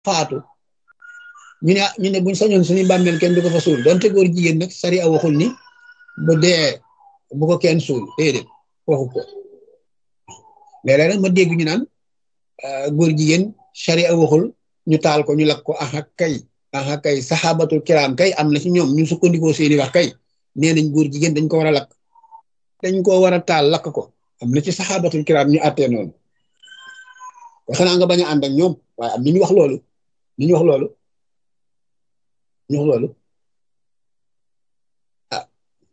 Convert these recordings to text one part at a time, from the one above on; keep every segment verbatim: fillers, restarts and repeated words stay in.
faatu ñu ne ñu ne buñ sañoon suñu bàmmeel kenn du ko fa suul donte góor jigéen nag sari a waxul ni bu dee bu ko kenn suul déedéet waxu ko léeg-léeg nag ma dégg ñu naan góor jigéen sari a waxul ñu taal ko ñu lakk ko aha kay aha kay saxaabatul kiraam kay am na ci ñoom ñu sukkandikoo seeni wax kay nee nañ góor jigéen dañ ko war a lakk dañ ko war a taal lakk ko am na ci saxaabatul kiraam ñu àttee noonu xanaa nga bañ a ànd ak ñoom waaye am na ñu wax loolu ñu wax loolu ñu wax loolu ah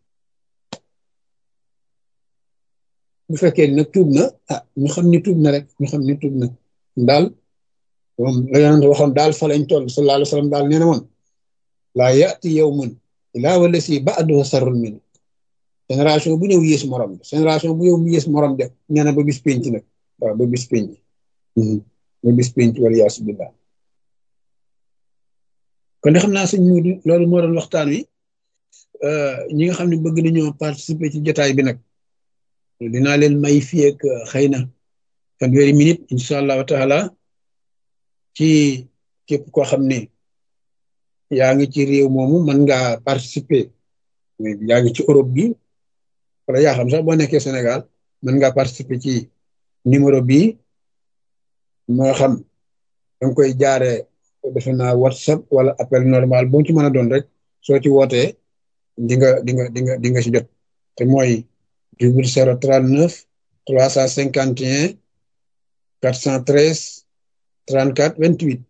bu fekkee nag tuub na ah ñu xam ni tuub na rek ñu xam ni tuub na daal moom la yonent waxoon daal fa lañ toll sallallahu alayhi wa sallam daal nee na woon laa yati yawmun illaa wala si ba'duhu sarrun min génération bu ñëw yées morom de génération bu ñëw mu yées morom de nee na ba bis penc nag waaw ba bis penc ba bis penc wala yaasu billah kon de xam naa sëñ Muudu loolu moo doon waxtaan wi ñi nga xam ne bëgg nañoo participer ci jotaay bi nag dinaa leen may fii ak xëy na fanweeri minute incha allahu taala ci képp koo xam ne yaa ngi ci réew moomu mën ngaa participer yaa ngi ci Europe bi wala yaa xam sax boo nekkee Sénégal mën ngaa participer ci numéro bii moo xam danga koy jaare defe naa WhatsApp wala appel normal bu mu ci mën a doon rek soo ci wootee di nga di nga di nga di nga ci jot te mooy double zéro trente neuf trois cent cinquante et un quatre cent treize trente quatre vingt huit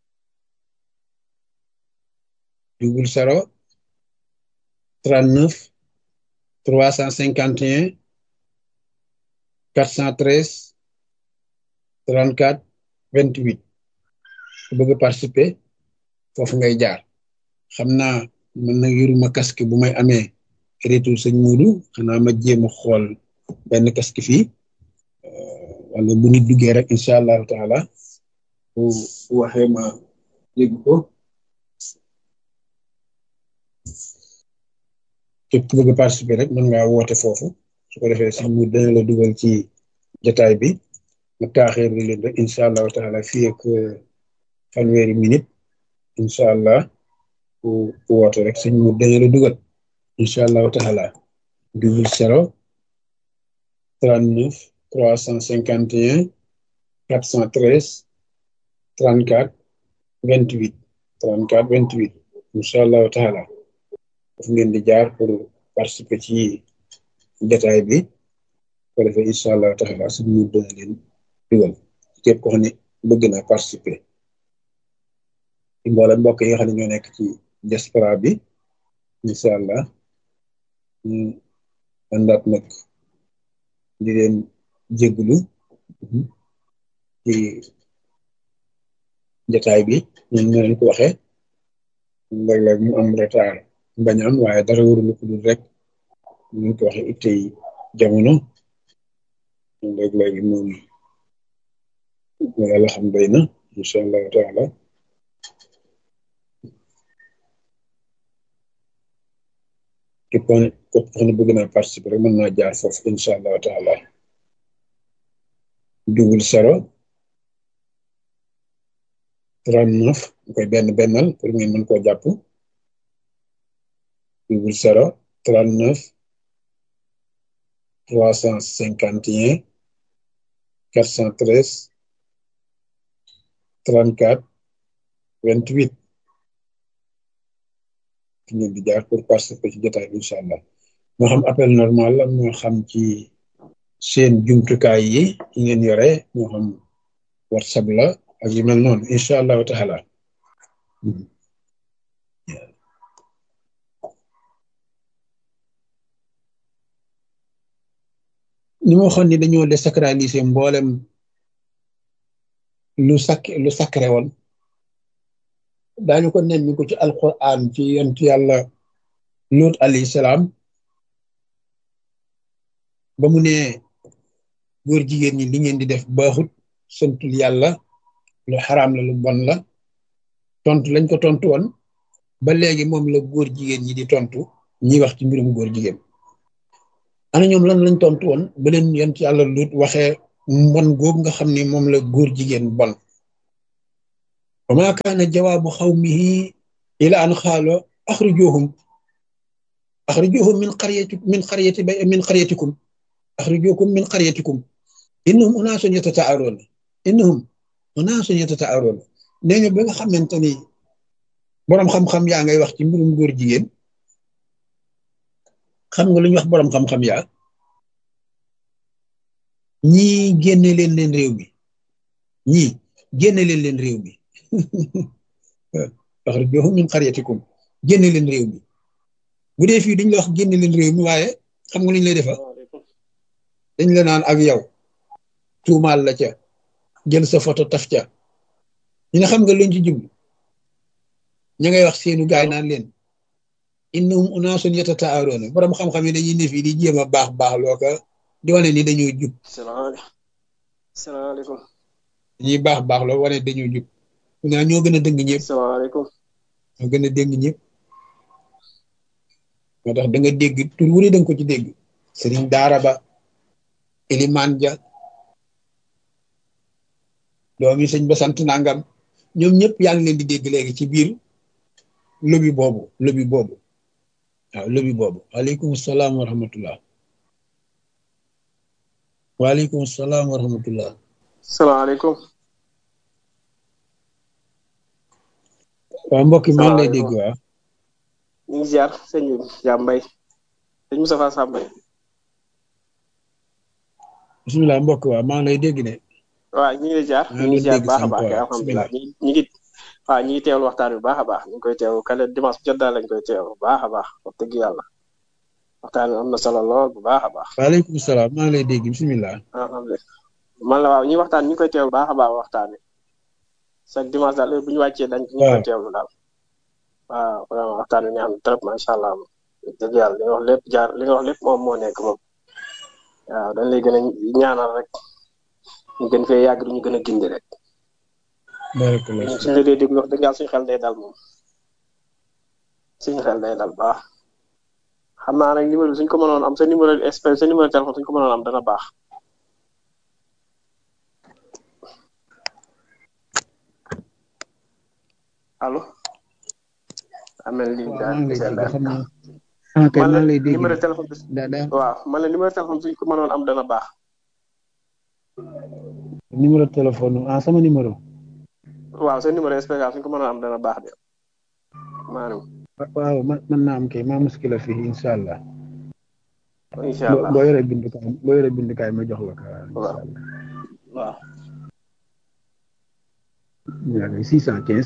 double zéro trente neuf trois cent cinquante et un quatre cent treize trente quatre vingt huit ku bëgg a participer foofu ngay jaar xam naa mën na yoruma casque bu may amee retour sëñ Muudu xanaa ma jéem a xool benn casque fii wala bu nit duggee rek incha allahu taala bu waxee ma dégg ko képp ku bëgg a participer rek mën ngaa woote foofu su ko defee sëñ Muudu dana la dugal ci jotaay bi ma taaxeer li leen rek incha allahu taala fii ak fanweeri minute incha allah ku woote rek sëñ Muudu dana la dugal incha allahu taala double zéro trente neuf trois cent cinquante et un quatre cent treize trente quatre vingt huit trente quatre vingt huit incha allahu taala daf ngeen di jaar pour participer ci jotaay bi ko defee incha allahu taala sëñ Muudu dana leen dugal képp ko xam ne bëgg naa participer ci mboolem mbokk yi nga xam ne ñoo nekk ci diaspora bi incha allah ñu àndaat nag di leen jéggulu ci jotaay bi ñun ñu leen ko waxee léeg-léeg mu am retard bañ am waaye dara warul ko dul rek ñu ko waxee ittey jamono léeg-léeg moom yàlla xam doy na incha allahu taala képp ko képp ko xam ne bëgg naa participer rek mën naa jaar foofu incha allahu taala double zéro trente neuf ñu koy benn bennal pour ngeen mën koo jàpp double zéro trente neuf trois cent cinquante et un quatre cent treize trente quatre vingt huit fi ngeen di jaar pour participer ci jotaay bi incha allah moo xam appel normal la moo xam ci seen jumtukaay yi yi ngeen yore moo xam WhatsApp la ak yu mel noonu incha allahu taala ni ma waxoon ni dañoo désacraliser mboolem lu sak lu sacré woon daañu ko nemmi ko ci alquran ci yonent yàlla Luut alayhi salaam ba mu ne góor jigéen ñi li ngeen di def baaxut santul yàlla lu xaraam la lu bon la tontu lañ ko tontu woon ba léegi moom la góor jigéen ñi di tontu ñi wax ci mbirum góor jigéen ana ñoom lan lañ tontu woon ba leen yonent yàlla Luut waxee mbon googu nga xam ne moom la góor jigéen bon wa maa kaana jawaabu xawmihi ila an xaalo axrijuhum axrijuhum min qaryati min qaryati min qaryatikum axrijukum min qaryatikum innahum unaasun yatata'aroon innahum unaasun yatata'aroon nee nga ba nga xamante ni boroom xam-xam yaa ngay wax ci mbirum góor jigéen xam nga lu ñu wax boroom xam-xam yaa ñii génne leen leen réew mi ñii génne leen leen réew mi axrijuhum min qaryatikum génne leen réew mi bu dee fii dañ la wax génne leen réew mi waaye xam nga lu ñu lay defa dañ la naan ak yow tuumaal la ca jël sa photo taf ca ñu ne xam nga luñ ci jublu ña ngay wax seenu gaay naan leen innahum unaasun yatata'aroona borom xam-xam yi dañuy ne fii di jéem a baax baax loo ko di wane ni dañoo jub salaamaaleykum dañuy baax baax loo wane dañoo jub naa ñoo gën a dëng ñëpp salaamaaleykum ñoo gën a dëng ñëpp moo tax da nga dégg tur wu ne da nga ko ci dégg sëriñ daara ba ilimaan ja doomi sëñ ba sant nangam ñoom ñëpp yaa ngi leen di dégg léegi ci biir lobby boobu lobby boobu waaw lobby boobu waaleykum salaam wa rahmatullah waaleykum salaam wa rahmatullah salaamaaleykum waaw mbokk yi maa ngi lay dégg waaw ñu ngi ziar sëñ Jaam Mbay sëñ Moustapha Sambay bisimilah mbokk waaw maa ngi lay dégg ne waaw ñu ngi lay ziar ñu ngi ziar baax a baax alhamdulilah ñu ñu ngi waaw ñu ngi teewlu waxtaan bi baax a baax ñu ngi koy teewlu kale dimanche bu jot daal lañ koy teewlu baax a baax wax dëgg yàlla waxtaan bi am na solo lool bu baax a baax waaleykum salaam maa ngi lay dégg bisimilah alhamdulilah man la waaw ñuy waxtaan ñu ngi koy teewlu baax a baax waxtaan bi chaque dimanche daal heure bu ñu wàccee dañ ñu koy teewlu daal waaw vraiment waxtaan bi neex na trop macha allah dëgg yàlla li nga wax lépp jaar li nga wax lépp moom moo nekk moom waaw dañ lay gën a ñaanal rek ñu gën fee yàgg duñu gën a gindi rek suñu la dee déglu wax dëgg yàlla suñu xel day dal moom suñu xel day dal baax xam naa nag numéro suñ ko mënoon am sa numéro espèce sa numéro téléphone suñ ko mënoon am dana baax allo amel li daal man la numéro téléphone bi waaw man la numéro téléphone suñ ko mënoon am dana baax numéro téléphone ah sama numéro waaw sa numéro spécial suñ ko mënoon am dana baax de maanaam waaw mën naa am kay maa muskila fii incha allah incha allah boo yoree bindukaay boo yoree bindukaay ma jox la ko incha allah waaw waaw six cent quinze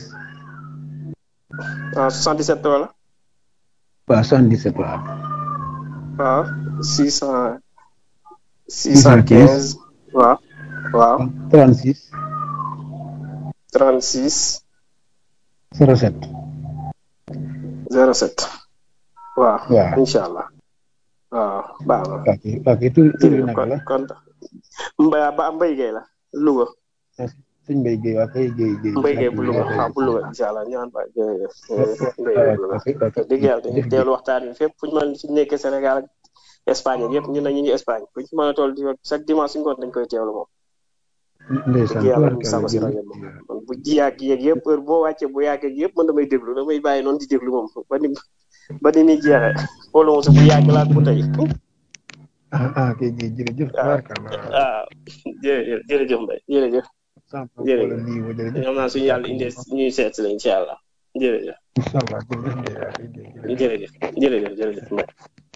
ah soixante-dix-sept wala waaw soixante-dix-sept waaw waaw six cent six cent quinze waaw waaw trente-six trente-six zéro sept zéro sept waaw waaw incha allah waaw baax na ok ok tur tur bi naka la kon mbay ba mbay gay la Louga suñ mbay gay waa kay gay gay mbay gay bu Louga waaw bu Louga incha allah ñaan ba jërëjëf mbay gay bu Louga dëgg yàlla dañuy teewlu waxtaan bi fépp fu ñu mën si nekkee Sénégal ak Espagne ak yëpp ñun nag ñu ngi Espagne fu ñu mën a toll di chaque dimanche si ngoon dañ koy teewlu moom ndeysaan dëgg yàlla ñu sago si rajo moom man bu ji yàgg yeeg yëpp heure boo wàccee bu yàggee yëpp man damay déglu damay bàyyi noonu di déglu moom ba ni ba ni muy jeexee xooloo moom sax bu yàgg laa bu tey ah ah kay kay jërëjëf tabarkalla waaw jërëjëf jërëjëf Mbaye jërëjëf jërëjëf xam naa suñu yàlla indee ñuy seet si la incha allah jërëjëf incha allah jërëjëf jërëjëf jërëjëf Mbaye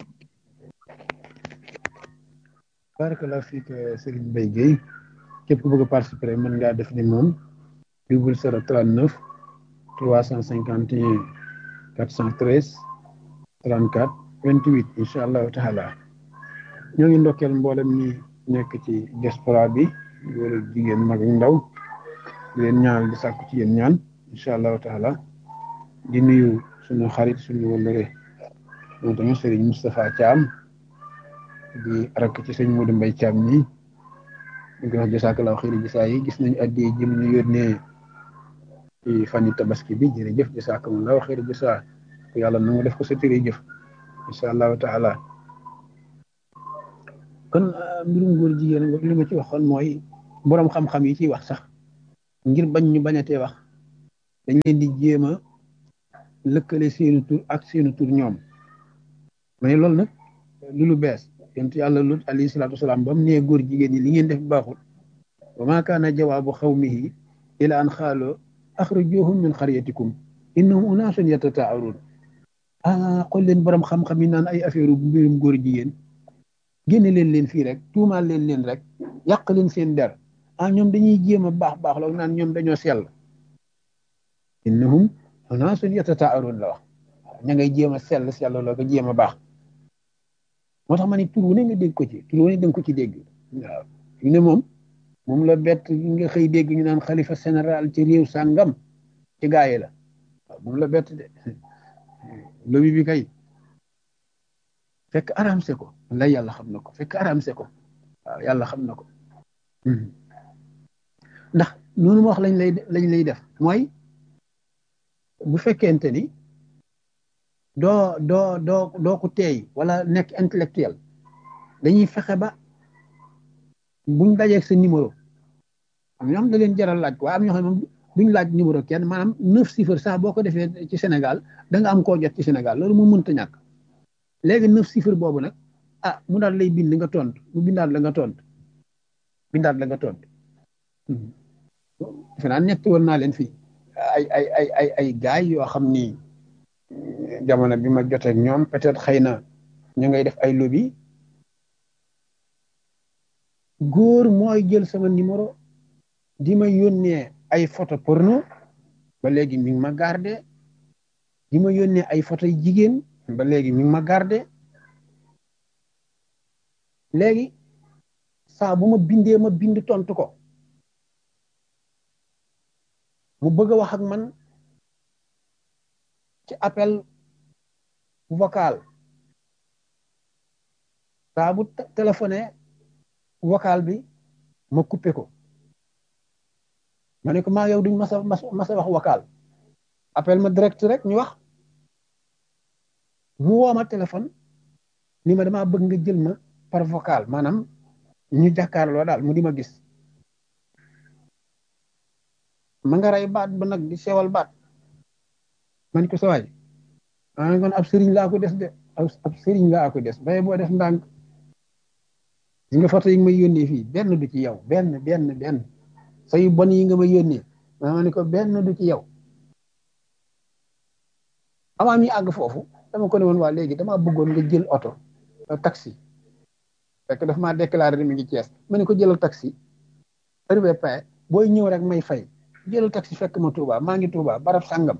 tabarkalla fii que Serigne Mbaye Guèye képp ku bëgg a participer mën ngaa def ni moom double zéro trente-neuf trois cent cinquante et un quatre cent treize trente-quatre vingt-huit incha allahu taala ñoo ngi ndokkeel mboolem ñi nekk ci diaspora bi góor ak jigéen mag ak ndaw di leen ñaanal di sàkku ci yéen ñaan incha allahu taala di nuyu suñu xarit suñu wëllëre moom tamit Serigne Moustapha Thiam di rakk ci sëñ Modou Mbaye Thiam ñi ñu ngi wax jasakalaaw xëyri gisaa yi gis nañu addi jëm ñu yónnee ci fan yi tabaski bi jërëjëf jasakalaaw xëyri gisaa ko yàlla na nga def ko sa tëri jëf incha allahu taala kon mbirum góor jigéen li ma ci waxoon mooy boroom xam-xam yi ciy wax sax ngir bañ ñu bañatee wax dañ leen di jéem a lëkkale seeni tur ak seeni tur ñoom mais loolu nag lu lu bees yonent yàlla Lut alayhi salaatu wasalaam ba mu nee góor jigéen ñi li ngeen def baaxul wa maa kaana jawaabu xawmihi ila an xaaloo axrijuhum min xaryatikum innahum unaasun yatata'aruun ah xool leen borom xam-xam yi naan ay affaire mbirum góor jigéen génne leen leen fii rek tuumaal leen leen rek yàq leen seen der ah ñoom dañuy jéem a baax baax la naan ñoom dañoo sell innahum unaasun yatata'aruun la wax ña ngay jéem a sell sell la ko jéem a baax moo tax ma ne tur wu ne nga dégg ko ci tur wu ne da nga ko ci dégg waaw yu ne moom moom la bett nga xëy dégg ñu naan xalifa général ci réew sàngam ci gaa yi la waaw moom la bett de lobi bi kay fekk aramse ko la yàlla xam na ko fekk aramse ko waaw yàlla xam na ko ndax noonu ma wax lañ lay lañ lay def mooy bu fekkente ni doo doo doo doo ko teey wala nekk intellectuel dañuy fexe ba buñ dajeeg sa numéro am ñoo xam da leen jaral laaj ko waaye am ñoo xam ne moom duñ laaj numéro kenn maanaam neuf chiffres sax boo ko defee ci Sénégal da nga am koo jot ci Sénégal loolu mu mënta ñàkk léegi neuf chiffres boobu nag ah mu daal lay bind nga tontu mu bindaat la nga tontu bindaat la nga tontu defe naa ñett woon naa leen fii ay ay ay ay ay gaay yoo xam ni jamono bi ma jotee ak ñoom peut-être xëy na ñu ngay def ay lobby góor mooy jël sama numéro di ma yónnee ay photo porno ba léegi mi ngi ma gardé di ma yónnee ay photo yu jigéen ba léegi mi ngi ma gardé léegi saa bu ma bindee ma bind tontu ko mu bëgg a wax ak man ci appel vocal saa bu téléphoné vocal bi ma coupé ko ma ne ko maa yow duñ masa masa wax vocal appel ma direct rek ñu wax mu woo ma téléphone ni ma damaa bëgg nga jël ma par vocal maanaam ñu jàkkaarloo daal mu di ma gis ma nga rey baat ba nag di sewal baat man ko sawaay ah kon ab sëriñ laa ko des de ab sëriñ laa ko des bay boo def ndànk yi nga photo yi nga may yónnee fii benn du ci yow benn benn benn sa yu bon yi nga may yónnee ma ne ko benn du ci yow avant mi àgg foofu dama ko ne woon waa léegi damaa bëggoon nga jël oto taxi fekk daf maa déclaré mi ngi Cees ma ne ko jëlal taxi heure bee paye booy ñëw rek may fay jëlal taxi fekk ma Touba maa ngi Touba barab sàngam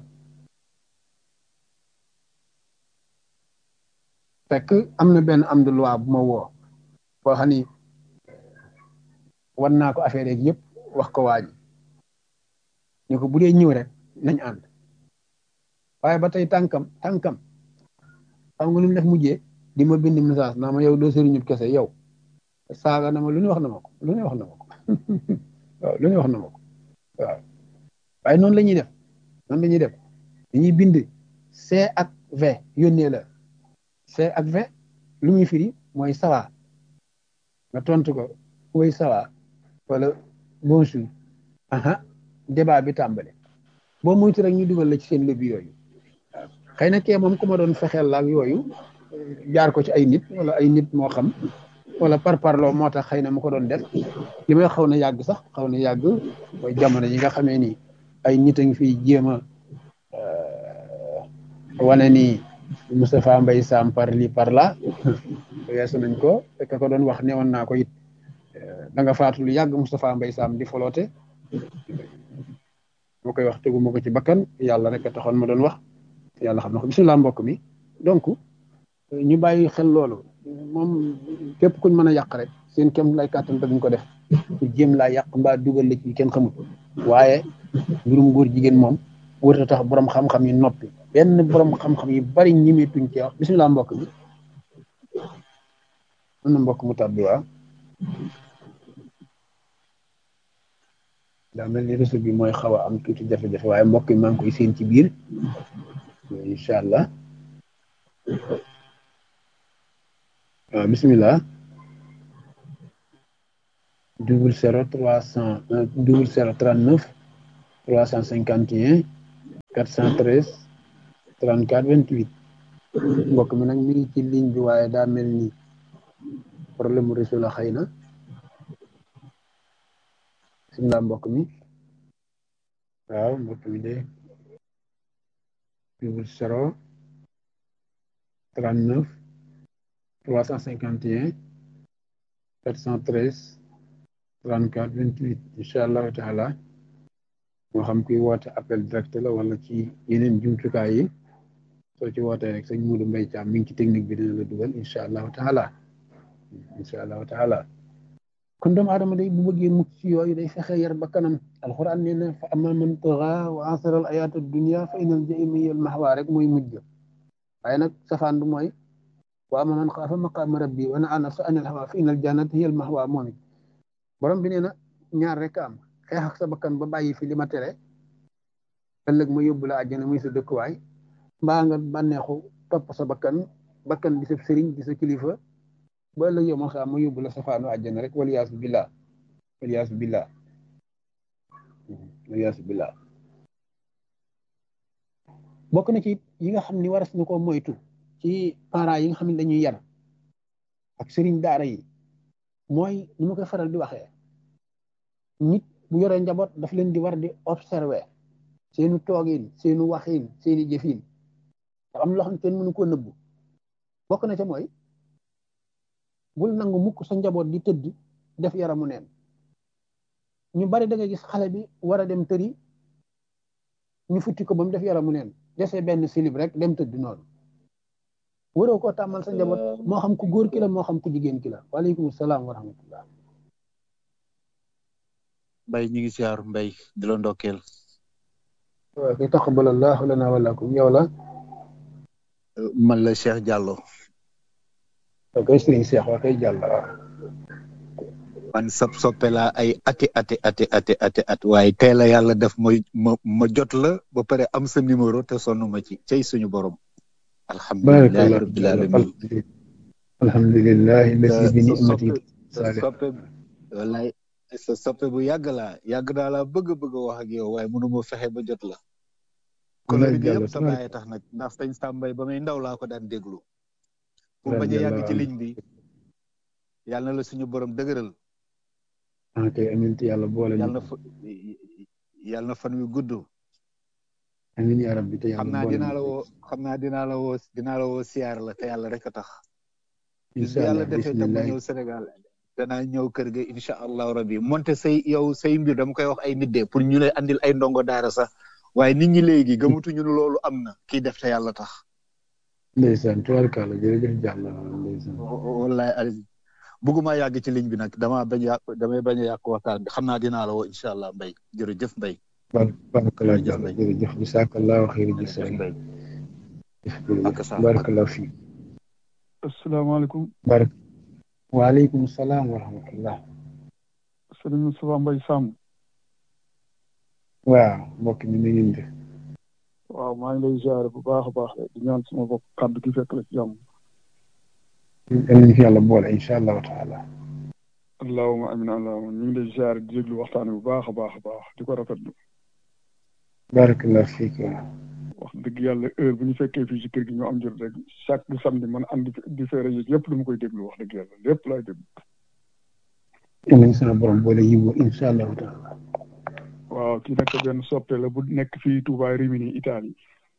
fekk am na benn am de loi bu ma woo boo xam ni wan naa ko affaire yeeg yëpp wax ko waa ji ñu ko bu dee ñëw rek nañ ànd waaye ba tey tànkam tànkam xam nga lu mu def mujjee di ma bind message naa ma yow doo sëriñu kese yow saaga na ma lu ne wax na ma ko lu ne wax na ma ko waaw lu ne wax na ma ko waaw waaye noonu la ñuy def noonu la ñuy def dañuy bind C ak V yónnee la C ak V lu muy firi mooy sawa nga tontu ko woy sawa wala bonjour aha débat bi tàmbale boo moytu rek ñu dugal la ci seen lobby yooyu waaw xëy na kee moom ku ma doon fexeel la ak yooyu jaar ko ci ay nit wala ay nit moo xam wala par parloo moo tax xëy na mu ko doon def li may xaw na yàgg sax xaw na yàgg mooy jamono yi nga xamee ni ay nit a ngi fiy jéem a wane ni Moustapha Mbaye Sam par li par là weesu nañ ko fekk ko doon wax ne woon naa ko it da nga faatu lu yàgg Moustapha Mbaye Sam di foloote moo koy wax teguma ko ci bakkan yàlla rek a taxoon ma doon wax yàlla xam na ko bisimilah mbokk mi donc ñu bàyyi xel loolu moom képp kuñ mën a yàq rek seen kem lay kàttan te duñ ko def ku jéem laa yàq mbaa dugal la ci kenn xamul waaye mbirum góor jigéen moom wërta tax borom xam-xam yi noppi benn borom xam-xam yi bari ñimetuñ ci wax bisimilah mbokk mi am na mbokk mu tàbbi waa daa mel ni réseau bi mooy xaw a am tuuti jafe-jafe waaye mbokk yi maa ngi koy seen ci biir incha allah waaw bisimilah double zéro trois cent double zéro trente neuf trois cent cinquante et un quatre cent treize trente-quatre vingt-huit mbokk mi nag mi ngi ci ligne bi waaye daa mel ni problème mu réseau la xëy na bismillah mbokk mi waaw mbokk mi de double zéro trente-neuf trois cent cinquante et un quatre cent treize trente-quatre vingt-huit incha allahu taala moo xam kuy woote appel direct la wala ci yeneen jumtukaay yi soo ci wootee rek sëñ Modou Mbaye Thiam mi ngi ci technique bi dina la dugal incha allahu taala incha allahu taala kon doomu aadama day bu bëggee mucc ci yooyu day fexe yar ba kanam alxuraan nee na fa amma man taxa wa asara al ayaat ad dunia fa inal jahima hiya al mahwa rek mooy mujj waaye nag safaan bi mooy wa amma man xaafa maqaama rabbi wa nahaa nafsa anil hawa fa inal jannata hiya al mahwa moom it borom bi nee na ñaar rek am xeex ak sa bakkan ba bàyyi fi li ma tere ëllëg ma yóbbu la àjjana muy sa dëkkuwaay mbaa nga bànneexu topp sa bakkan bakkan di sa sëriñ di sa kilifa ba ëllëg yow ma xam ma yóbbu la safaanu àjjana rek waliyaasu billah waliyaasu billah waliyaasu billah bokk na ci yi nga xam ni war na ko moytu ci parents yi nga xam ne dañuy yar ak sëriñ daara yi mooy ni ma koy faral di waxee nit bu yoree njaboot daf leen di war di observer seenu toogin seenu waxin seeni jëfin da am loo xam ne kenn mënu ko nëbbu bokk na ca mooy bul nangu mukk sa njaboot di tëdd def yaramu neen ñu bari da nga gis xale bi war a dem tëri ñu futti ko ba mu def yaramu neen dese benn silib rek dem tëdd noonu waroo koo tàmmal sa njaboot moo xam ku góor ki la moo xam ku jigéen ki la waaleykum salaam wa rahmatullah Mbay ñu ngi siyaar Mbay di la ndokkeel waaw kay taqabbalallahu lana wa lakum yow la man la Cheikh Diallo waaw kay Serigne Cheikh waa kay Diallo waaw man sab soppe laa ay ati ati ati ati ati at waaye tey la yàlla def ma ma ma jot la ba pare am sa numéro te sonn ma ci cey suñu borom alhamdulilahi rabbil alamin alhamdulillahi lasi bi ni'mati sa soppe wallaay sa soppe bu yàgg laa yàgg naa laa bëgg bëgg wax ak yow waaye mënu ma fexe ba jot la kolori gi yëpp sa bàyyi tax nag ndax sëñ Sambay ba may ndaw laa ko daan déglu pour bañ a yàgg ci ligne bi yàlla na la suñu borom dëgëral ok amiin yàlla boole yàlla na fa yàlla na fan wi gudd amiin yaa rabbi te yàlla xam naa dinaa la woo xam naa dinaa la woo dinaa la woo siyaar la te yàlla rek a tax bis bi yàlla defee tam ñëw Sénégal danaa ñëw kër ga incha allahu rabbi monte say yow say mbir dama koy wax ay nit de pour ñu lay andil ay ndongo daara sax waaye nit ñi léegi gëmatuñu ne loolu am na kii def te yàlla tax ndeysaan tubaarkàlla jërëjëf jàll ndeysaan wallaay ali bëgguma yàgg ci ligne bi nag dama bañ yàq damay bañ a yàq waxtaan bi xam naa dinaa la woo incha allah Mbay jërëjëf Mbay barakallah jàll jërëjëf jazakallahu xayri jasa Mbay barakallahu fi asalaamaaleykum barak waaleykum salaam wa rahmatullah sëriñ Moustapha Mbaye Samb waaw mbokk mi ni ngeen def waaw maa ngi lay ziare bu baax a baax di ñaan sama bopp kàddu gi fekk la ci jàmm amiin fi yàlla boole incha allahu taala allahuma amin allahuma ñu ngi lay ziare di déglu waxtaan bu baax a baax a baax di ko rafetlu barakallah fiik wax dëgg yàlla heure bu ñu fekkee fii ci kër gi ñu am jot rek chaque samedi man am di feere yi yëpp lu ma koy déglu wax dëgg yàlla lépp laay déglu nañ sama borom boole yiw incha allahu taala waaw kii nag benn soppe la bu nekk fii Touba Rimini Italie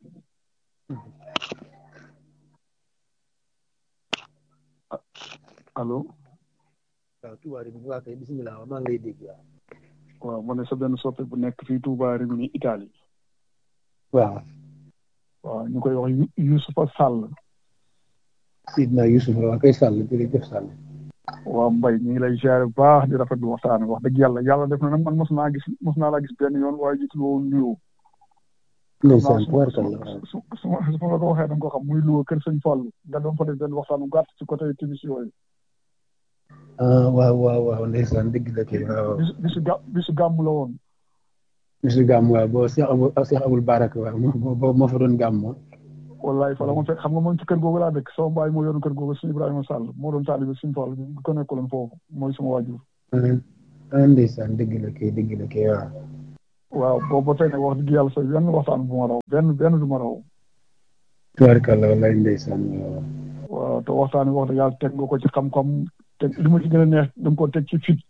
allo waaw Touba Rimini waa kay bisimilah maa ngi lay dégg waaw waaw ma ne sa benn soppe bu nekk fii Touba Rimini Italie waaw waaw ñu koy wax Youssoufa Sall Sidna Youssouf waa kay Sall jërëjëf Sall waaw Mbaye ñu ngi lay ziare bu baax di rafetlu waxtaan wax dëgg yàlla yàlla def na nag man mos naa gis mos naa laa gis benn yoon waaye gisul woon nuyoo. ndeysaan tubaarkalla su su ma su ma la ko waxee da nga ko xam muy Louga kër sëñ Fall nga doon fa def benn waxtaan bu gàtt ci côté timis yooyu. ah waaw waaw waaw ndeysaan dëgg la kay waaw. bisu bisu gà bisu gàmm la woon. bisu gàmm waaw boo Cheikh Abou Cheikh Aboul Baraka waaw moo moo fa doon gàmm. wallaay fa la ma fekk xam nga moom ci kër googu laa dëkk sama baay moo yoroon kër googu suñu Ibrahima Sall moo doon taalibe suñu Fall bi ko nekkaloon foofu mooy sama waajur. ah ndeysaan dëgg la kay dëgg la kay waaw. waaw boobu ba tey nag wax dëgg yàlla sa benn waxtaan bu ma raw benn benn du ma raw. tubaarkàlla wallaay ndeysaan. waaw te waxtaan bi wax dëgg yàlla teg nga ko ci xam-xam te li ma ci gën a neex da nga ko teg ci fit.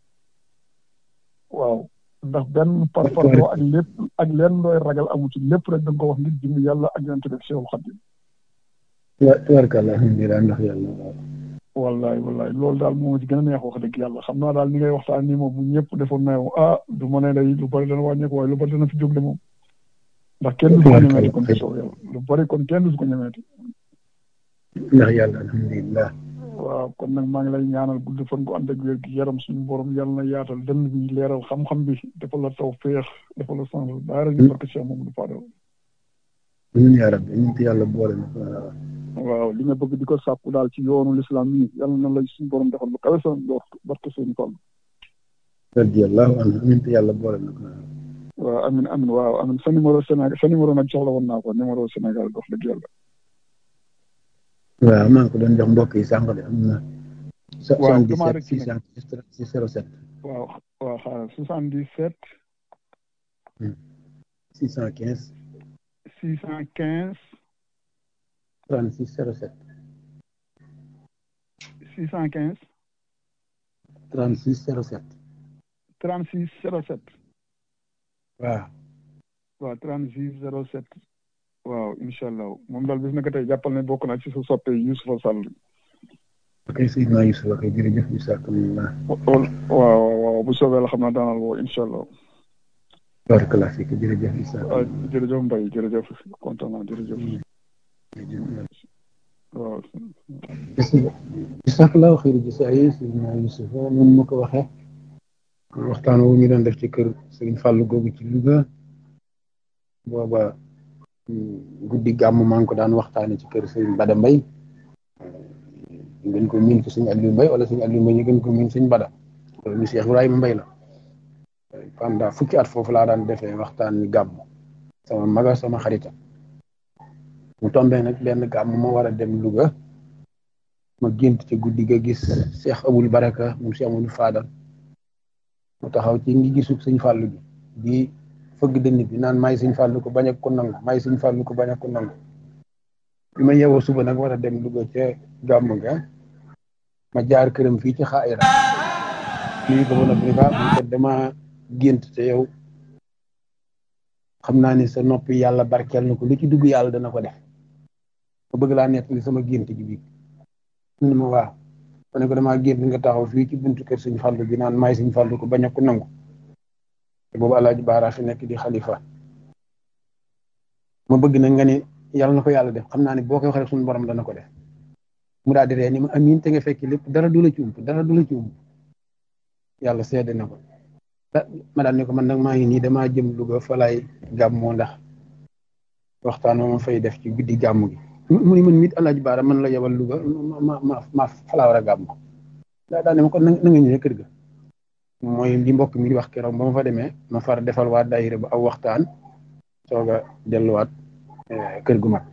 waaw ndax benn parparloo ak lépp ak leen looy ragal amu ci lépp rek da nga ko wax ngir jëm yàlla ak yonent bi Seexul Xadiim. waaw tubaarkàlla alhamdulilah ndax yàlla waaw. wallaay wallaay loolu daal moo ci gën a neex wax dëgg yàlla xam naa daal ni ngay waxtaan nii moom bu ñëpp defoon na yow ah du ma ne day lu bari dana wàññeeku waaye lu bari dana fi jóg de moom. ndax kenn du ko ñemeeti kon ci soow yàlla lu bari kon kenn du ko ñemeeti. ndax yàlla alhamdulilah. waaw kon nag maa ngi lay ñaanal gudd fan gu ànd ak wér gi yaram suñu borom yàlla na yaatal dënn bi leeral xam-xam bi defal la taw féex defal la sens daara ñu barke Cheikh Mamadou Fadel. ñun yaa rabbi ñu ci yàlla boole na waaw li nga bëgg di ko sàkku daal ci yoonu lislaam yi yàlla na la suñu borom defal lu kawe sa njort barke seen tool. radiyallahu anhu ñu ci yàlla boole na waaw amin amin waaw amin sa numéro Sénégal sa numéro nag soxla woon naa ko numéro Sénégal dox dëgg yàlla. waaw maa ngi ko doon jox mbokk yi sànq de am na. waaw damaa rek six cent six zéro sept. waaw waaw xaaral soixante-dix-sept. six cent quinze. six cent quinze. trente-six zéro sept. six cent quinze. trente-six zéro sept. trente-six zéro sept. waaw. waaw trente-six zéro sept. waaw incha allah moom daal bis na ko tey jàppal ne bokk naa ci sa soppe Youssoufa Sall. ok Seydina Youssoufa kay jërëjëf bisimilah. waaw waaw bu soobee la xam naa daanal woo incha allah. barakallah fiik jërëjëf bisimilah. waaw jërëjëf Mbaye jërëjëf kontaan naa jërëjëf. waaw. bisimilah xëy na Seydina Youssoufa moom ma ko waxee. waxtaan wu ñu doon def ci kër Serigne Fallou googu ci Louga. booba. guddi gàmm maa ngi ko daan waxtaane ci kër sëñ Bada Mbaye ngeen ko miin ci sëñ Aliou Mbaye wala sëñ Aliou Mbaye ñu gën ko miin sëñ Bada loolu ñu Cheikh Ibrahima Mbaye la pendant fukki at foofu laa daan defee waxtaan ni gàmm sama maga sama xarita mu tombee nag benn gàmm ma war a dem Louga ma gént ci guddi ga gis Cheikh Aboul Baraka moom Cheikh Amadou Fadal mu taxaw ci ngi gisug sëñ Fallou gi di fëgg dënn bi naan may sëñ Fallou ko bañ a ko nangu may sëñ Fallou ko bañ a ko nangu bi ma yeewoo suba nag war a dem Louga ca gàmm ga ma jaar këram fii ci xaayira nuyu ko ba nag ni ko dama gént te yow xam naa ni sa noppi yàlla barkeel na ko lu ci dugg yàlla dana ko def ma bëgg laa nettali sama gént gi bii mun ma waaw ma ne ko damaa gént nga taxaw fii ci buntu kër sëñ Fallou bi naan may sëñ Fallou ko bañ a ko nangu te boobu Alaaji Baara fi nekk di xalifa ma bëgg nag nga ne yàlla na ko yàlla def xam naa ne boo koy waxee suñu borom dana ko def mu daal di ree ni ma amiin te nga fekk lépp dara du la ci ump dara du la ci ump yàlla seede na ko ma daal ne ko man nag maa ngi nii damaa jëm Louga fa laay gàmmoo ndax waxtaan ma fay def ci guddi gàmm gi mu ni man mit Alaaji Baara man la yebal Louga ma ma ma fa laa war a gàmmoo daa daal ne ma kon na nga ñëwee kër ga mooy li mbokk mi di wax keroog ba ma fa demee ma far defal waa daayira ba aw waxtaan soog a delluwaat kër gu mag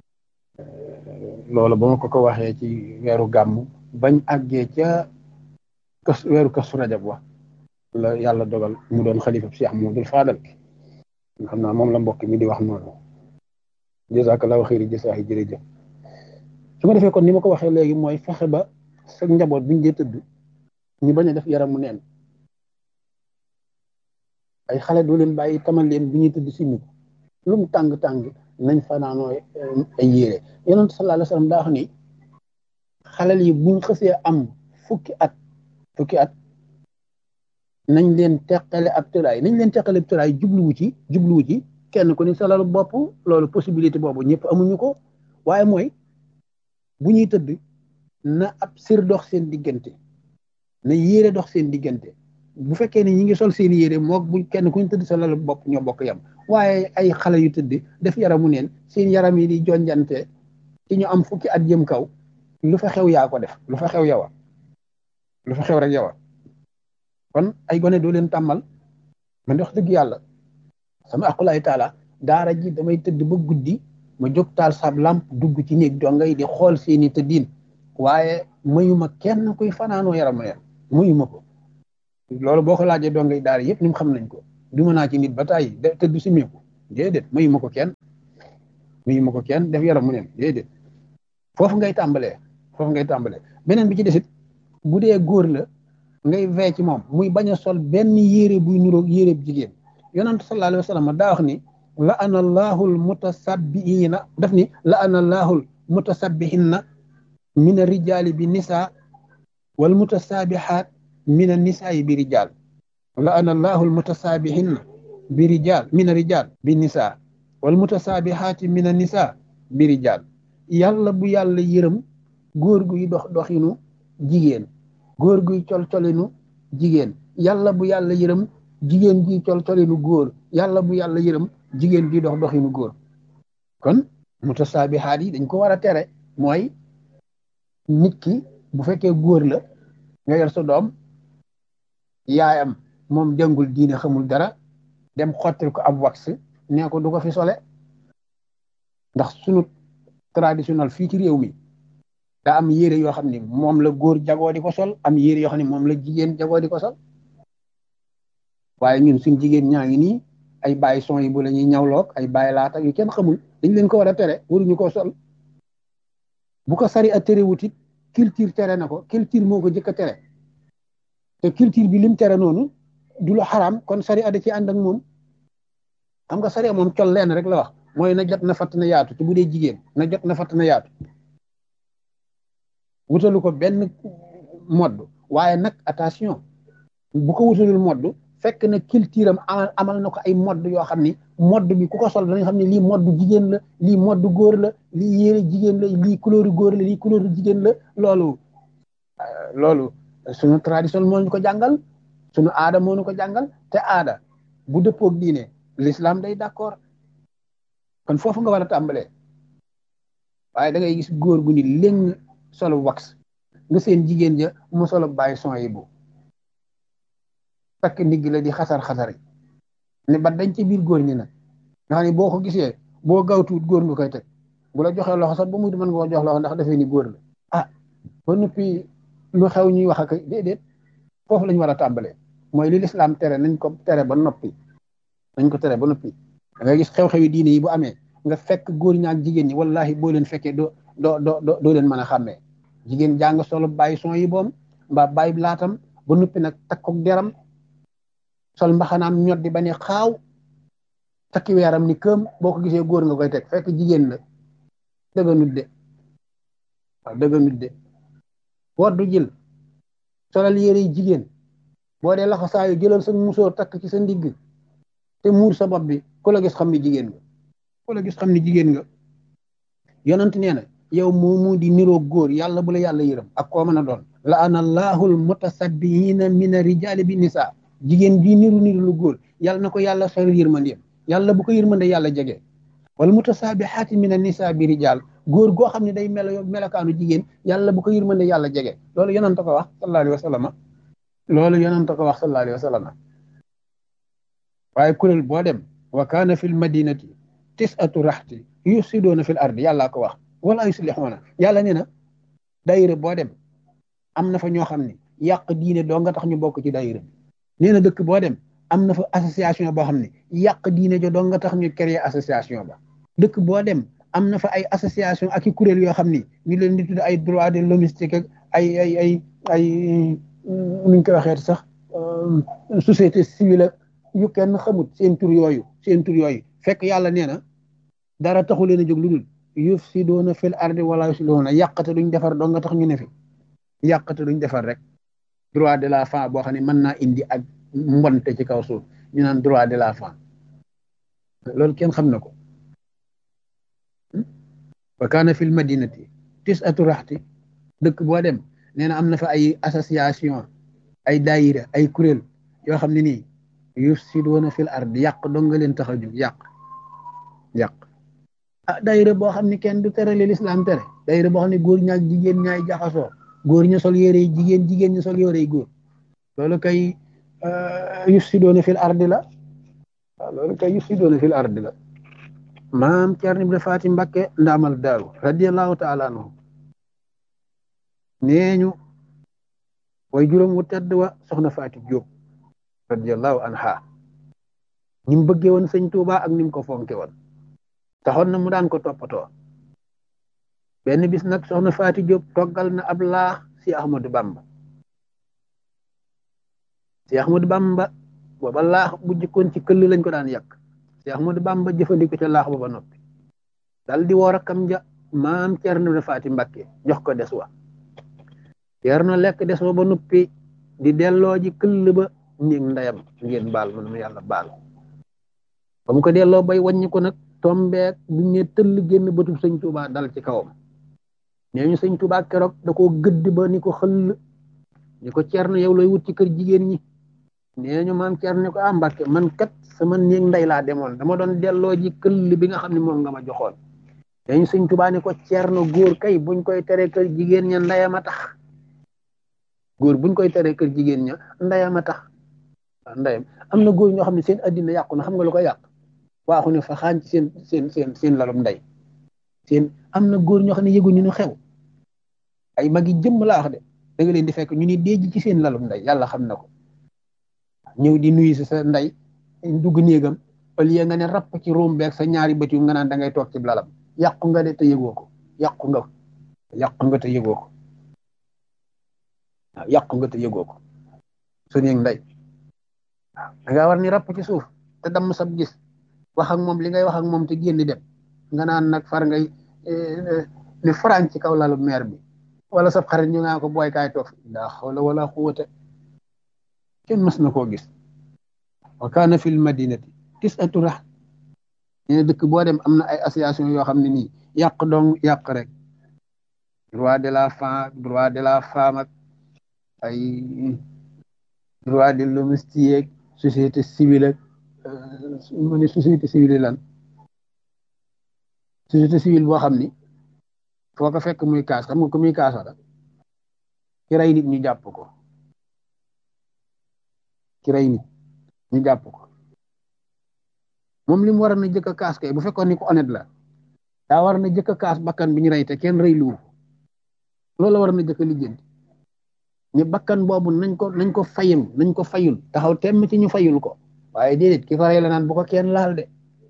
loolu ba ma ko ko waxee ci weeru gàmm bañ àggee ca kas weeru kasu rajab wa la yàlla dogal mu doon xalifa Cheikh Mamadou Fadal nga xam naa moom la mbokk mi di wax noonu jazakallahu xayri jazaa jërëjëf su ma defee kon ni ma ko waxee léegi mooy fexe ba sa njaboot buñ dee tëdd ñu bañ a def yaramu neen ay xale doo leen bàyyi tamal leen bu ñuy tëdd simmi ko lu mu tàng-tàng nañ fanaanoo ay yére yonent sallallahu alayhi wasallam daa wax ni xalel yi buñ xësee am fukki at fukki at nañ leen teqale ab tëraay nañ leen teqale ab tëraay jubluwu ci jubluwu ci kenn ku ni sa lalu bopp loolu possibilité boobu ñëpp amuñu ko waaye mooy bu ñuy tëdd na ab sër dox seen diggante na yére dox seen diggante bu fekkee ne ñi ngi sol seen yére moo bu kenn ku ñu tëdd sa lalu bopp ñoo bokk yam waaye ay xale yu tëdd def yaramu neen seen yaram yi di jonjante ci ñu am fukki at jëm kaw lu fa xew yaa ko def lu fa xew yowa lu fa xew rek yowa kon ay gone doo leen tàmmal man wax dëgg yàlla sama aqulaay taala daara ji damay tëdd ba guddi ma jóg taal sab lamp dugg ci néeg dongay di xool seeni tëddiin waaye mayuma kenn kuy fanaanoo yaram neen mayuma ko loolu boo ko laajee dongay daara yëpp ñum xam nañ ko duma naa ci nit ba tàyyi te du simmeeku déedéet mayu ma ko kenn mayu ma ko kenn def yaram mu neen déedéet foofu ngay tàmbalee foofu ngay tàmbalee beneen bi ci desit bu dee góor la ngay vee ci moom muy bañ a sol benn yére buy nuroog yére bu jigéen yonent sallallahu alayhi wa sallam daa wax ni la ana allahul mutasabbiina daf ni la ana allahul mutasabbihinna min a rijaali bi nisa wal mutasaabihaat min a nisaayi bi rijaal la ana allahul mutasaabihinna bi rijaal min a rijaal bi nisa wal mutasaabihaati min a nisa bi rijaal yàlla bu yàlla yërëm góor guy dox doxinu jigéen góor guy col colinu jigéen yàlla bu yàlla yërëm jigéen guy col colinu góor yàlla bu yàlla yërëm jigéen guy dox doxinu góor kon mutasaabihaat yi dañ ko war a tere mooy nit ki bu fekkee góor la nga yor sa doom yaayam moom jàngul diine xamul dara dem xottil ko ab wax nee ko du ko fi sole ndax sunu traditionnel fii ci réew mi daa am yére yoo xam ne moom la góor jagoo di ko sol am yére yoo xam ne moom la jigéen jagoo di ko sol waaye ñun suñ jigéen ñaa ngi nii ay bàyyi son yi bu la ñuy ñawloog ay bàyyi laata yu kenn xamul dañ leen ko war a tere waruñu ko sol bu ko sari a tere wutit culture tere na ko culture moo ko jëkk a tere te culture bi lim tere noonu du lu xaraam kon sari a da ci ànd ak moom xam nga sari a moom col leen rek la wax mooy na jot na fatt na yaatu te bu dee jigéen na jot na fatt na yaatu wutalu ko benn modd waaye nag attention bu ko wutalul modd fekk na culture am amal na ko ay modd yoo xam ni modd bi ku ko sol danga xam ne lii modd jigéen la lii modd góor la lii yére jigéen la lii couleur góor la lii couleur jigéen la loolu loolu sunu tradition moo ñu ko jàngal sunu aada moo ñu ko jàngal te aada bu dëppoog diine l'islam day d'accord kon foofu nga war a tàmbalee waaye da ngay gis góor gu ni léng solo wax nga seen jigéen ja mu solo bàyyi son yi bu takk ndigg la di xasar xasari ne ba dañ ci biir góor ñi nag nga xam ne boo ko gisee boo gawtuut góor nga koy teg bu la joxee loxo sax ba muy mën nga ko jox loxo ndax dafee ni góor la ah ba noppi lu xew ñuy wax ak déedéet foofu lañ war a tàmbalee mooy li lislaam tere nañ ko tere ba noppi nañ ko tere ba noppi da ngay gis xew-xewi diine yi bu amee nga fekk góor ñi ak jigéen ñi wallahi boo leen fekkee doo doo doo doo leen mën a xàmmee jigéen jàng solo bàyyi son yi boom mbaa bàyyi laatam ba noppi nag takkook deram sol mbaxanaam ñot di ba ne xaaw takki weeram ni këm boo ko gisee góor nga koy teg fekk jigéen la dëgga nut de waaw dëgga nut de woddu jël solal yére yi jigéen boo dee laxa saa yu jëlal sa musóor takk ci sa ndigg te muur sa bopp bi ku la gis xam ni jigéen nga ku la gis xam ni jigéen nga yonent nee na yow moomu di niroo góor yàlla bu la yàlla yërëm ak koo mën a doon la ana allahul mutasabbiina mina rijaali bi nisaa jigéen bii niru niru lu góor yàlla na ko yàlla sori yërmandeem yàlla bu ko yërmande yàlla jege wal mutasaabihaati mina nisaa bi rijaal góor goo xam ne day melo melokaanu jigéen yàlla bu ko yërmande yàlla jege loolu yonent ko wax sallallahu alayhi wa sallam loolu yonent ko wax sallallahu alayhi wa sallam waaye kuréel boo dem wa kaana fil madinati tis'atu raxti yufsiduuna fil ardi yàllaa ko wax wala yuslixuuna yàlla nee na dayre boo dem am na fa ñoo xam ne yàq diine doo nga tax ñu bokk ci dayre bi nee na dëkk boo dem am na fa association boo xam ne yàq diine jo doo nga tax ñu créer association ba dëkk boo dem am na fa ay association ak i kuréel yoo xam ni ñu leen di tudd ay droit de l'homme ak ay ay ay ay nuñ koy waxee sax société civile yu kenn xamut seen tur yooyu seen tur yooyu fekk yàlla nee na dara taxu leen a jóg lu dul yufsiduuna fil ardi wala yuslihuuna yàqate duñ defar doo nga tax ñu ne fi yàqate duñ defar rek droit de la femme boo xam ne mën naa indi ak mbonte ci kaw suuf ñu naan droit de la femme loolu kenn xam na ko wa kaana fil madinati tis'atu raxti dëkk boo dem nee na am na fa ay association ay daayira ay kuréel yoo xam ne nii yufsiduuna fil ardi yàq dong nga leen tax a jóg yàq yàq ah daayira boo xam ne kenn du tere li lislaam tere daayira boo xam ne góor ñaak jigéen ñaay jaxasoo góor ñu sol yére yi jigéen jigéen ñu sol yére yi góor loolu kay yufsiduuna fil ardi la waaw loolu kay yufsiduuna fil ardi la maam Ceerno Ibra Faati Mbakke ndaamal daaru radiyallahu taala anhu nee ñu way juróom wu tedd wa soxna Faati Jóob radiyallahu anha ni mu bëggee woon sëñ Tuuba ak ni mu ko fonke woon taxoon na mu daan ko toppatoo benn bis nag soxna Faati Jóob toggal na ab laax si Ahmadou Bamba si Ahmadou Bamba booba laax bu jikkoon ci këll lañ ko daan yàq si Ahmadou Bamba jëfandikoo ca laax ba ba noppi dal di woor akam ja maam Cerno de Faati Mbàkke jox ko des wa Cerno lekk des wa ba noppi di delloo ji këll ba néeg ndeyam ngeen baal man ma yàlla baal ba mu ko delloo bay wàññi ko nag tombeek bu ñu tëll génn bëtub sëñ Tuuba dal ci kawam nee ñu sëñ Tuuba keroog da koo gëdd ba ni ko xëll ni ko Cerno yow looy wut ci kër jigéen ñi nee ñu maam Cerno ni ko ah Mbàkke man kat sama néeg ndey laa demoon dama doon delloo ji këll bi nga xam ne moom nga ma joxoon nee ñu sëñ Tuuba ni ko Cerno góor kay buñ koy tere kër jigéen ña ndeyam a tax góor buñ koy tere kër jigéen ña ndeyam a tax waaw ndeyam am na góor ñoo xam ne seen addina yàqu na xam nga lu ko yàq waaxu ne fa xaañ ci seen seen seen seen lalum ndey seen am na góor ñoo xam ne yëguñu ñu xew ay mag yi jëmm laa wax de da nga leen di fekk ñu ni déej ci seen lalum ndey yàlla xam na ko ñëw di nuyu si sa ndey dugg néegam au lieu nga ne rapp ci róom beeg sa ñaari bët yu nga naan da ngay toog ci lalam yàqu nga de te yëgoo ko yàqu nga yàqu nga te yëgoo ko waaw yàqu nga te yëgoo ko su néeg ndey waaw da ngaa war ni rapp ci suuf te damm sab gis wax ak moom li ngay wax ak moom te génn dem nga naan nag far ngay ni franc ci kaw lalu meer bi wala sab xarit ñu ngaa ko booy kaay toog laa xawla wala quwwata kenn mës na koo gis wa kaana fil madinati tis'atu rax nee dëkk boo dem am na ay association yoo xam ne nii yàq dong yàq rek droit de la femme droit de la femme ak ay droit de l'homme ak société civile ak ma ne société civile lan société civile boo xam ni foo ko fekk muy kaas xam nga ko muy kaasa la ki rey nit ñu jàpp ko ki rey nit ñu jàpp ko moom li mu war na jëkk a kaas kay bu fekkoon ni ko honnête la daa war na jëkk a kaas bakkan bi ñu rey te kenn rey luwu loolu la war na jëkk a lijjanti ni bakkan boobu nañ ko nañ ko fayul nañ ko fayul taxaw temm ci ñu fayul ko waaye déedéet ki ko rey la naan bu ko kenn laal de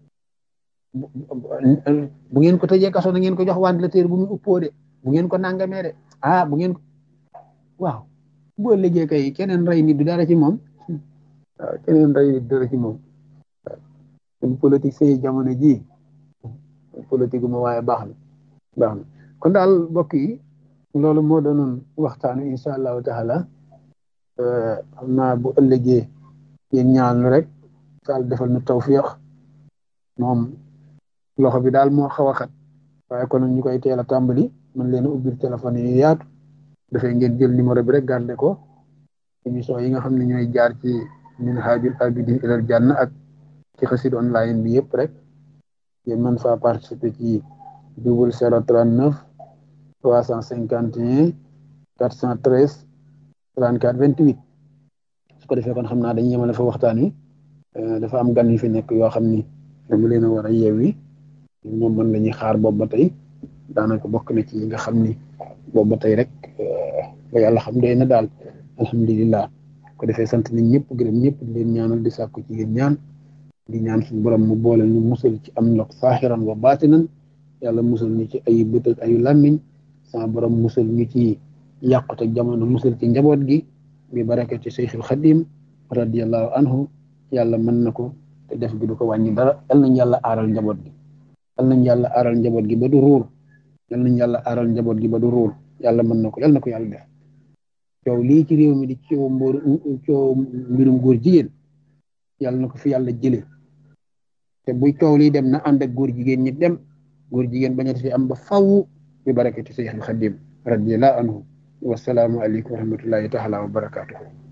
bu ngeen ko tëjee kaso na ngeen ko jox ventilateur bu mu uppoo de bu ngeen ko nangamee de ah bu ngeen ko waaw boo liggéey kay keneen rey nit du dara ci moom waaw keneen rey nit dara ci moom waaw politique say jamono ji politique ma waaye baax na baax na kon daal mbokk yi loolu moo doonoon waxtaanu insha allahu taala xam naa bu ëllëgee yéen ñaan lu rek daal defal nu tawfiq moom loxo bi daal moo xaw a xat waaye kon ñu koy teel a tàmbali man leen a ubbil téléphone yi yaatu dafay ngeen jël numéro bi rek garde ko émission yi nga xam ne ñooy jaar ci minhajul abidin ilal janna ak ci xasid online bi yëpp rek ngeen mën faa participer ci double zéro trente-neuf trois cent cinquante et un quatre cent treize trente-quatre vingt-huit su ko defee kon xam naa dañuy yemale fa waxtaan wi dafa am gan yu fi nekk yoo xam ni dama leen a war a yeewi moom mën la ñuy xaar boobu ba tey daanaka bokk na ci yi nga xam ni boobu ba tey rek ba yàlla xam doy na daal alhamdulilah ko defee sant nañ ñëpp gërëm ñëpp di leen ñaanal di sàkku ci yéen ñaan di ñaan suñu borom mu boole ñu musal ci am ndox saaxiran wa baatinan yàlla musal ñu ci ay bët ak ayu làmmiñ sama borom musal ñu ci yàqute jamono musal ci njaboot gi bi barakati Seyxul Xadim radiyallahu anhu yàlla mën na ko te def gi du ko wàññi dara yal nañ yàlla aaral njaboot gi yal nañ yàlla aaral njaboot gi ba du ruur yal nañ yàlla aaral njaboot gi ba du ruur yàlla mën na ko yal na ko yàlla def coow lii ci réew mi di coow mbóor coow mbirum góor jigéen yàlla na ko fi yàlla jële te buy coow lii dem na ànd ak góor jigéen ñi dem góor jigéen bañati fi am ba faw bi barakati Seyxul Xadim radiyallahu anhu wasalaamu aleykum wa rahmatullahi taala wa barakatuhu